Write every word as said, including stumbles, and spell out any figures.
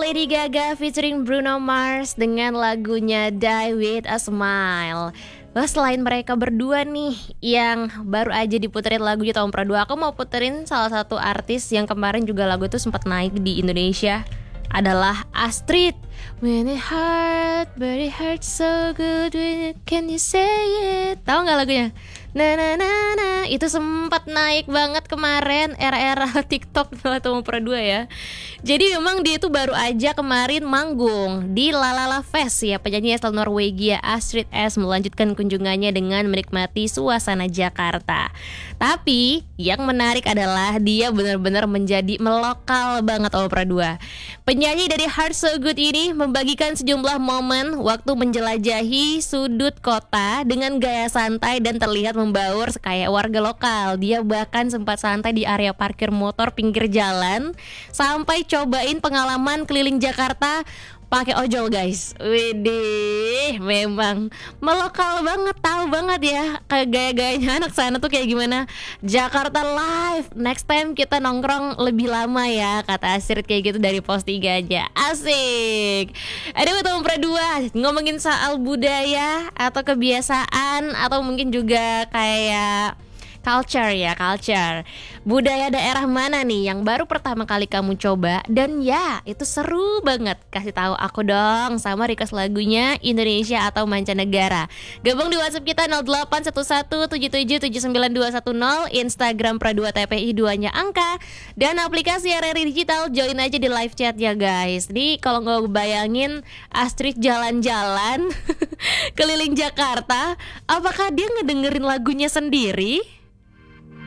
Lady Gaga featuring Bruno Mars dengan lagunya Die With A Smile. Wah, selain mereka berdua nih yang baru aja diputerin lagunya tahun dua, aku mau puterin salah satu artis yang kemarin juga lagu itu sempat naik di Indonesia, adalah Astrid. When it hurt, but it hurts so good, when it, can you say it? Tahu nggak lagunya? Nah, nah, nah, nah, itu sempat naik banget kemarin era-era TikTok tahun dua ya. Jadi memang dia itu baru aja kemarin manggung di Lalala Fest ya. Penyanyi asal Norwegia Astrid S melanjutkan kunjungannya dengan menikmati suasana Jakarta. Tapi yang menarik adalah dia benar-benar menjadi melokal banget Opera dua. Penyanyi dari Heart So Good ini membagikan sejumlah momen waktu menjelajahi sudut kota dengan gaya santai dan terlihat membaur kayak warga lokal. Dia bahkan sempat santai di area parkir motor pinggir jalan sampai cobain pengalaman keliling Jakarta pakai ojol, guys. Widih, memang melokal banget, tahu banget ya kayak gaya-gayanya anak sana tuh kayak gimana. Jakarta live, next time kita nongkrong lebih lama ya, kata Astrid kayak gitu dari postingannya. Asik. Ada tahun dua ngomongin soal budaya atau kebiasaan atau mungkin juga kayak culture ya, culture. Budaya daerah mana nih yang baru pertama kali kamu coba dan ya itu seru banget? Kasih tahu aku dong sama request lagunya Indonesia atau mancanegara. Gabung di WhatsApp kita nol delapan satu satu tujuh tujuh tujuh sembilan dua satu nol, Instagram Pra dua T P I dua-nya angka, dan aplikasi R R I Digital. Join aja di live chat ya guys. Nih kalau nggak bayangin Astrid jalan-jalan keliling Jakarta, apakah dia ngedengerin lagunya sendiri?